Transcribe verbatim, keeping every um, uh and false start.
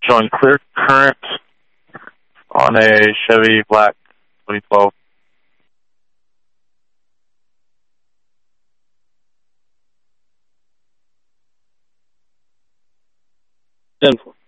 Showing clear current on a Chevy Black twenty twelve. ten four.